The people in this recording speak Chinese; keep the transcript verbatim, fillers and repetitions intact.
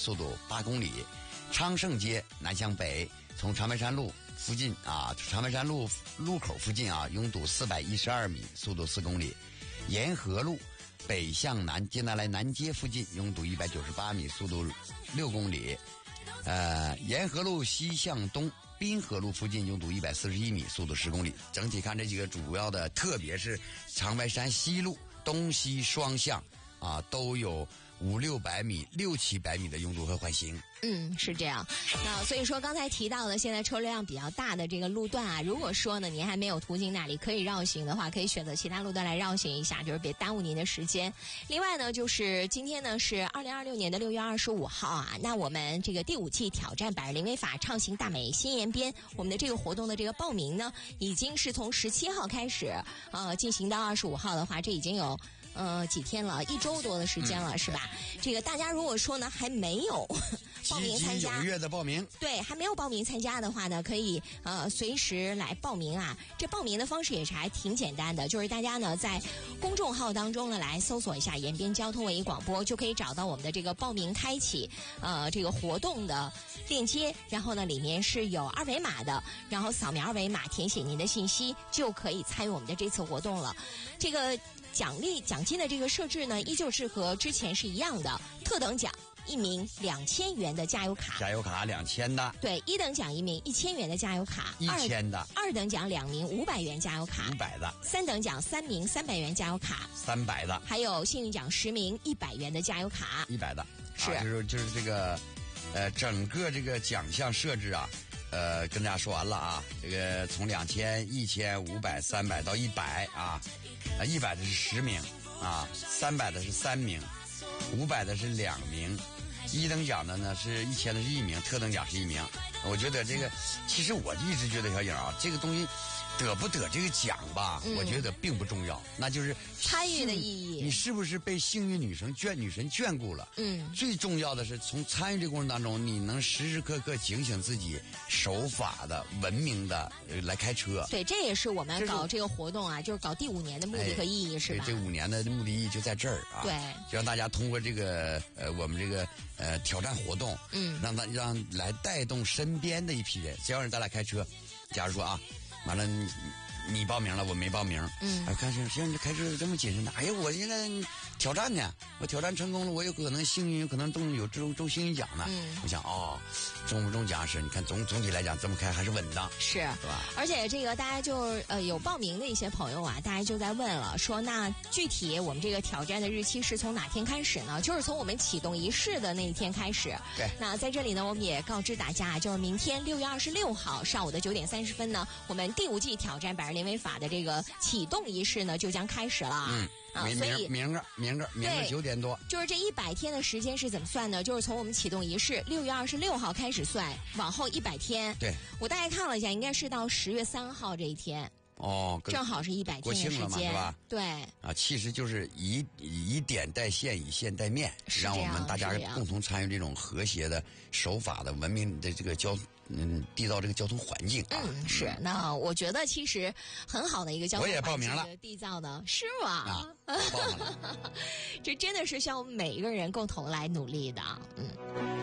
速度八公里。昌盛街南向北，从长白山路附近啊，长白山路路口附近啊，拥堵四百一十二米，速度四公里。沿河路北向南，接下来南街附近拥堵一百九十八米，速度六公里。呃，沿河路西向东，滨河路附近拥堵一百四十一米，速度十公里。整体看这几个主要的，特别是长白山西路东西双向啊，都有五六百米、六七百米的拥堵和缓行。 嗯，是这样。那所以说刚才提到的现在车流量比较大的这个路段啊，如果说呢您还没有途经那里可以绕行的话，可以选择其他路段来绕行一下，就是别耽误您的时间。另外呢，就是今天呢是二零二六年的六月二十五号啊，那我们这个第五季挑战百日零违法畅行大美新延边，我们的这个活动的这个报名呢，已经是从十七号开始呃进行到二十五号的话，这已经有呃几天了，一周多的时间了、嗯、是吧？这个大家如果说呢还没有报名参加， 踊跃的报名， 对，还没有报名参加的话呢，可以呃随时来报名啊。这报名的方式也是还挺简单的，就是大家呢在公众号当中呢来搜索一下延边交通文艺广播，就可以找到我们的这个报名开启呃这个活动的链接，然后呢里面是有二维码的，然后扫描二维码填写您的信息，就可以参与我们的这次活动了。这个奖励奖金的这个设置呢，依旧是和之前是一样的，特等奖一名两千元的加油卡， 加油卡两千的， 对，一等奖一名一千元的加油卡， 一千的， 二等奖两名五百元加油卡， 五百的， 三等奖三名三百元加油卡， 三百的， 还有幸运奖十名一百元的加油卡， 一百的， 是、 啊、就是就是这个，呃，整个这个奖项设置啊，呃，跟大家说完了啊，这个从两千、一千、五百、三百到一百啊，啊，一百的是十名啊，三百的是三名，五百的是两名。一等奖的呢是一千的是一名，特等奖是一名。我觉得这个，其实我一直觉得小颖啊，这个东西得不得这个奖吧，嗯、我觉得并不重要，那就是参与的意义。 你是不是被幸运女神眷女神眷顾了？ 嗯， 最重要的是从参与这个过程当中，你能时时刻刻警醒自己，守法的、文明的、呃、来开车。 对，这也是我们搞这个活动啊，就是搞第五年的目的和意义，哎、是吧？ 这五年的目的意义就在这儿啊。 对， 就让大家通过这个呃我们这个呃挑战活动， 嗯， 让他让来带动身边的一批人。只要是咱俩开车，假如说啊，完了你你报名了，我没报名， 嗯， 啊，看现在你开车这么谨慎的，哎呀，我现在挑战呢，我挑战成功了，我有可能幸运，有可能中有中中幸运奖呢。 嗯， 我想哦，中不中奖是，你看总总体来讲这么开还是稳当， 是， 是吧？ 而且这个大家就呃有报名的一些朋友啊，大家就在问了，说那具体我们这个挑战的日期是从哪天开始呢？就是从我们启动仪式的那一天开始。 对， 那在这里呢，我们也告知大家，就是明天六月二十六号上午的九点三十分呢，我们第五季挑战百日零违法的这个启动仪式呢就将开始了。 嗯。 啊， 明所以明个明个明个九点多， 就是这一百天的时间是怎么算呢？就是从我们启动仪式六月二十六号开始算，往后一百天。 对， 我大概看了一下，应该是到十月三号这一天。 哦， 正好是一百天的时间， 国庆了嘛，是吧？ 对。 啊，其实就是以以点带线，以线带面，让我们大家共同参与这种和谐的、守法的、文明的这个交嗯缔造这个交通环境啊。 嗯，是。那我觉得其实很好的一个交通环境我也报名了， 缔造的是吗？ 啊，报名了。 这真的是需要我们每一个人共同来努力的。嗯。